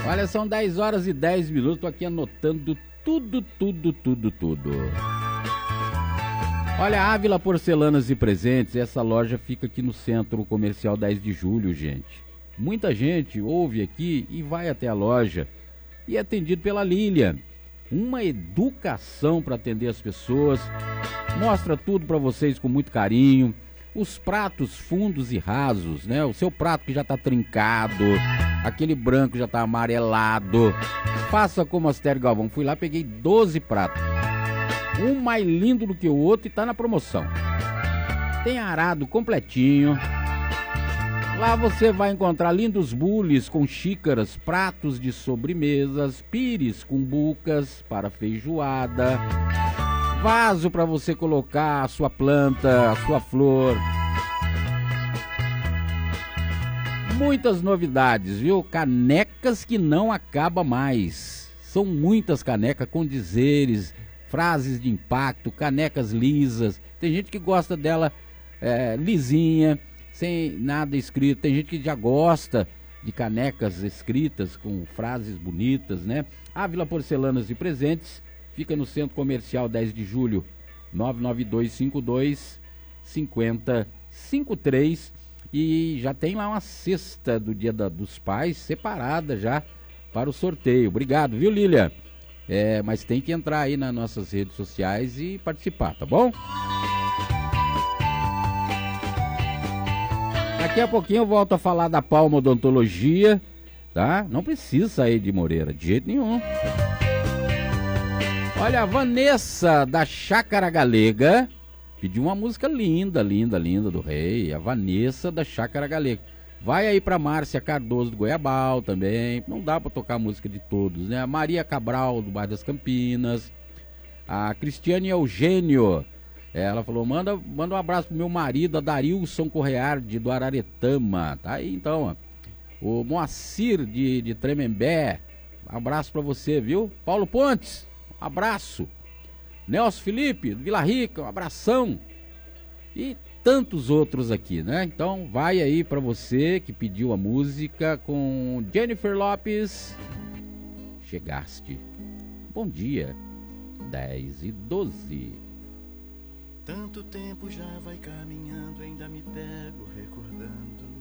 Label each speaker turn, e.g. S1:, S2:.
S1: Olha, são 10 horas e 10 minutos, tô aqui anotando tudo. Olha, Ávila Porcelanas e Presentes, essa loja fica aqui no Centro Comercial 10 de Julho, gente. Muita gente ouve aqui e vai até a loja e é atendido pela Lília. Uma educação para atender as pessoas, mostra tudo para vocês com muito carinho. Os pratos fundos e rasos, né? O seu prato que já tá trincado, aquele branco já tá amarelado. Faça como Astério Galvão. Fui lá, peguei 12 pratos. Um mais lindo do que o outro e tá na promoção. Tem arado completinho. Lá você vai encontrar lindos bules com xícaras, pratos de sobremesas, pires com bucas para feijoada, vaso para você colocar a sua planta, a sua flor. Muitas novidades, viu? Canecas que não acaba mais. São muitas canecas com dizeres, frases de impacto, canecas lisas. Tem gente que gosta dela lisinha, sem nada escrito. Tem gente que já gosta de canecas escritas com frases bonitas, né? Ávila Porcelanas e Presentes fica no Centro Comercial 10 de Julho, 99252-5053. E já tem lá uma cesta do Dia dos Pais separada já para o sorteio. Obrigado, viu, Lília? Mas tem que entrar aí nas nossas redes sociais e participar, tá bom? Daqui a pouquinho eu volto a falar da Palma Odontologia, tá? Não precisa sair de Moreira, de jeito nenhum. Olha, a Vanessa da Chácara Galega pediu uma música linda do Rei. A Vanessa da Chácara Galega. Vai aí pra Márcia Cardoso do Goiabal também. Não dá pra tocar a música de todos, né? A Maria Cabral do Bairro das Campinas. A Cristiane Eugênio. Ela falou, manda um abraço pro meu marido, a Darilson Correardi do Araretama. Tá aí então, ó. O Moacir de Tremembé. Um abraço pra você, viu? Paulo Pontes, um abraço. Nelson Felipe, do Vila Rica, um abração. E tantos outros aqui, né? Então vai aí pra você que pediu a música com Jennifer Lopes. Chegaste. Bom dia. 10h12.
S2: Tanto tempo já vai caminhando, ainda me pego recordando